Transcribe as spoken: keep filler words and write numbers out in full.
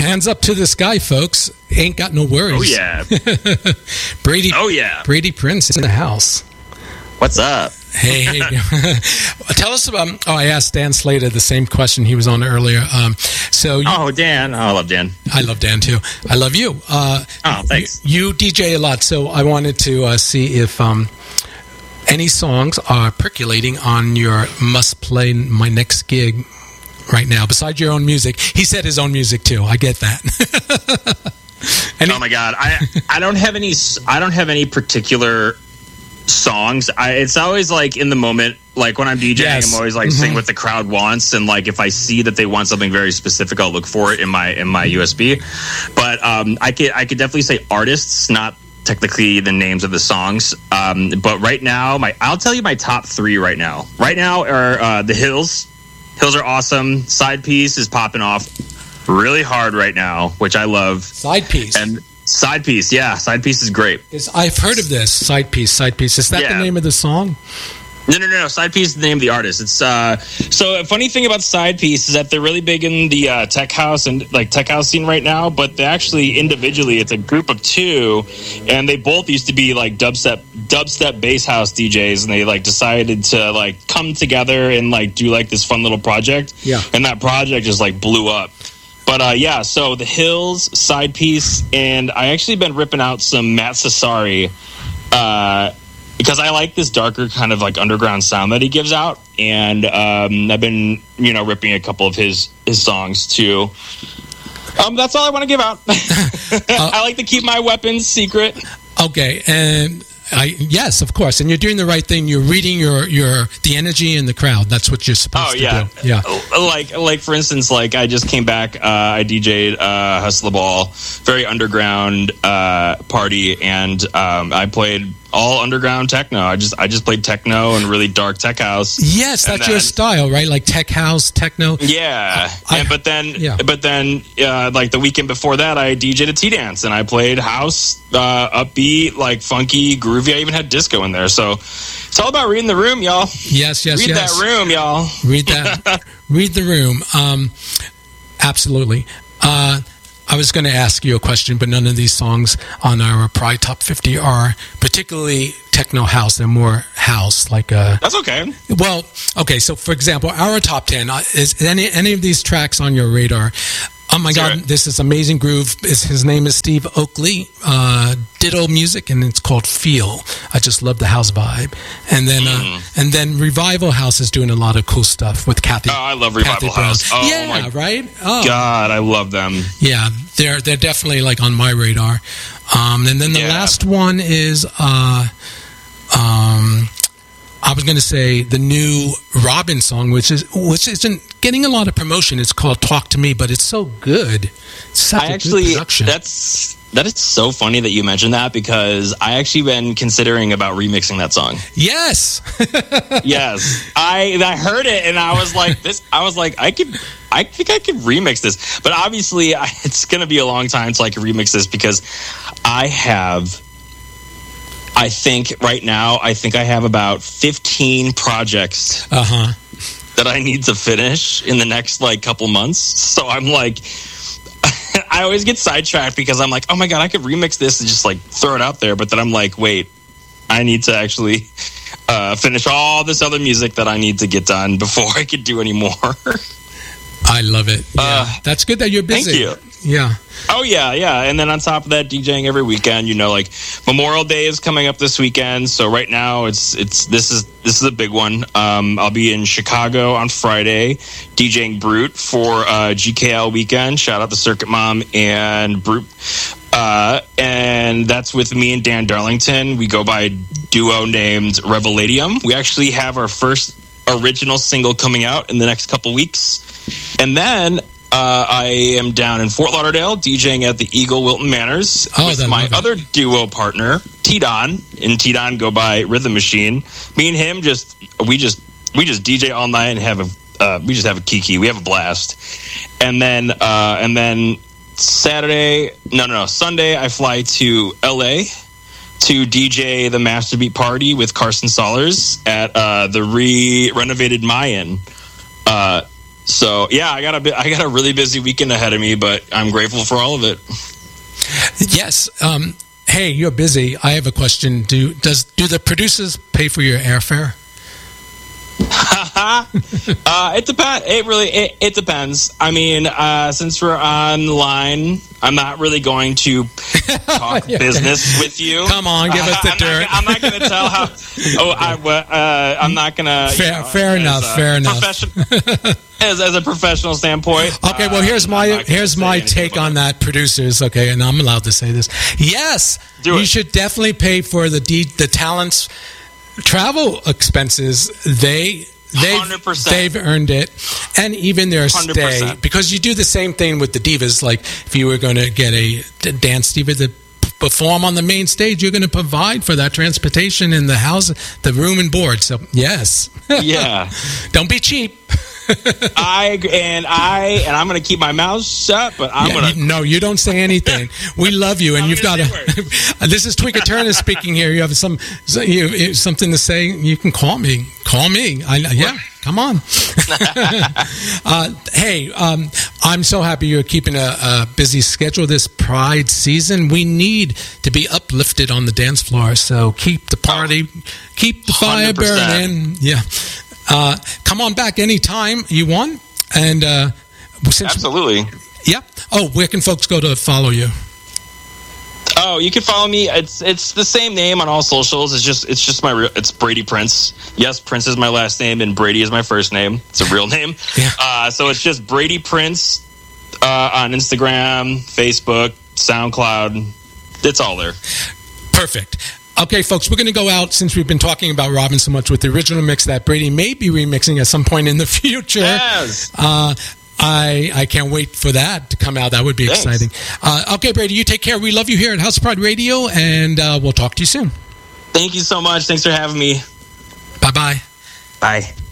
hands up to this guy, folks. Ain't got no worries. Oh, yeah. Brady. Oh, yeah. Brady Prince is in the house. What's up? Hey, hey. Tell us about. Oh, I asked Dan Slater the same question he was on earlier. Um, so, you, oh, Dan. Oh, I love Dan. I love Dan too. I love you. Uh, oh, thanks. You, you D J a lot, so I wanted to uh, see if um, any songs are percolating on your must play my next gig right now. Besides your own music, he said his own music too. I get that. Any- oh my God, I I don't have any. I don't have any particular songs. I, it's always like in the moment, like when I'm DJing, yes. I'm always like mm-hmm. sing what the crowd wants, and like if I see that they want something very specific, I'll look for it in my in my U S B. But um, I could I could definitely say artists, not technically the names of the songs. Um, but right now, my I'll tell you my top three right now. Right now are uh, The Hills. Hills are awesome. Side Piece is popping off really hard right now, which I love. Side Piece. And Side Piece, yeah. Side Piece is great. I've heard of this. Side Piece, Side Piece. Is that yeah. the name of the song? No, no, no, no. Side Piece is the name of the artist. It's uh, so a funny thing about Side Piece is that they're really big in the uh, tech house and like tech house scene right now. But they actually individually, it's a group of two, and they both used to be like dubstep, dubstep bass house D Js, and they like decided to like come together and like do like this fun little project. Yeah, and that project just like blew up. But uh, yeah, so The Hills, Side Piece, and I actually been ripping out some Matt Cesari uh, because I like this darker kind of like underground sound that he gives out, and um, I've been you know ripping a couple of his his songs too. Um, that's all I want to give out. uh, I like to keep my weapons secret. Okay, and. I, yes, of course, and you're doing the right thing. You're reading your, your the energy in the crowd. That's what you're supposed oh, yeah. to do. Yeah, like like for instance, like I just came back. Uh, I D J'd uh, Hustle the Ball, very underground uh, party, and um, I played all underground techno. I just I just played techno and really dark tech house. Yes, that's then, your style, right? Like tech house, techno. Yeah, I, and, but then yeah. but then uh, like the weekend before that, I D J'd a T dance and I played house, uh, upbeat, like funky, groovy. I even had disco in there. So it's all about reading the room, y'all. Yes, yes, Read yes. that room, y'all. Read that. Read the room. Um, absolutely. Uh, I was going to ask you a question, but none of these songs on our Pride Top fifty are particularly techno house. They're more house, like a... That's okay. Well, okay, so for example, our top ten, uh, is any any of these tracks on your radar? Oh my God, this is amazing groove. His, his name is Steve Oakley, uh, Ditto Music, and it's called Feel. I just love the house vibe. And then mm. uh, and then Revival House is doing a lot of cool stuff with Kathy. Oh, I love Revival House. Oh, yeah, my right? Oh. God, I love them. Yeah, they're they're definitely like on my radar. Um, and then the yeah. last one is... Uh, um, I was going to say the new Robin song, which is which isn't getting a lot of promotion. It's called "Talk to Me," but it's so good. It's such I a actually, good production. That's that is so funny that you mentioned that because I actually been considering about remixing that song. Yes, yes. I I heard it and I was like, this. I was like, I could. I think I could remix this, but obviously, I, it's going to be a long time till I can remix this because I have. I think right now, I think I have about fifteen projects uh-huh. that I need to finish in the next like couple months. So I'm like, I always get sidetracked because I'm like, oh my God, I could remix this and just like throw it out there. But then I'm like, wait, I need to actually uh, finish all this other music that I need to get done before I could do any more. I love it. Yeah. Uh, That's good that you're busy. Thank you. Yeah. Oh, yeah, yeah. And then on top of that, DJing every weekend, you know, like Memorial Day is coming up this weekend. So right now it's it's this is this is a big one. Um, I'll be in Chicago on Friday DJing Brute for uh, G K L weekend. Shout out to Circuit Mom and Brute. Uh, and that's with me and Dan Darlington. We go by a duo named Reveladium. We actually have our first original single coming out in the next couple weeks. And then uh, I am down in Fort Lauderdale DJing at the Eagle Wilton Manors oh, with my other duo partner, T-Don. And T-Don go by Rhythm Machine. Me and him just we just we just D J all night and have a uh, we just have a kiki. We have a blast. And then uh, and then Saturday, no no no, Sunday I fly to L A to D J the Masterbeat Party with Carson Sollers at uh, the re-renovated Mayan. Uh, So yeah, I got a bit, I got a really busy weekend ahead of me, but I'm grateful for all of it. Yes. Um, hey, you're busy. I have a question. Do does do the producers pay for your airfare? uh, it depends. It really it, it depends. I mean, uh, since we're online, I'm not really going to talk yeah. business with you. Come on, give us the uh, I'm dirt. Not, I'm not going to tell how. Oh, I, uh, I'm not going to. Fair, you know, fair enough. Fair enough. As, as a professional standpoint. Okay, well, here's uh, my here's my take on that, producers. Okay, and I'm allowed to say this. Yes, Do you it. should definitely pay for the D, the talents travel expenses. They they've, one hundred percent. they've earned it, and even their one hundred percent. stay, because you do the same thing with the divas. Like if you were going to get a dance diva to perform on the main stage, you're going to provide for that transportation and the house, the room and board. So yes, yeah, don't be cheap. I and I and I'm going to keep my mouth shut, but I'm yeah, going to. No, you don't say anything. We love you, and I'm you've got a. This is Tweaker Turner speaking here. You have some, you something to say? You can call me. Call me. I yeah. Come on. uh, hey, um, I'm so happy you're keeping a, a busy schedule this Pride season. We need to be uplifted on the dance floor, so keep the party, keep the fire one hundred percent. burning. Yeah. Uh, come on back anytime you want. And uh, since, absolutely. Yeah. Oh, where can folks go to follow you? Oh, you can follow me. It's it's the same name on all socials. It's just it's just my real. It's Brady Prince. Yes, Prince is my last name, and Brady is my first name. It's a real name. Yeah. Uh, so it's just Brady Prince uh, on Instagram, Facebook, SoundCloud. It's all there. Perfect. Okay, folks, we're going to go out, since we've been talking about Robin so much, with the original mix that Brady may be remixing at some point in the future. Yes. Uh, I I can't wait for that to come out. That would be Thanks. exciting. Uh, okay, Brady, you take care. We love you here at House of Pride Radio, and uh, we'll talk to you soon. Thank you so much. Thanks for having me. Bye-bye. Bye.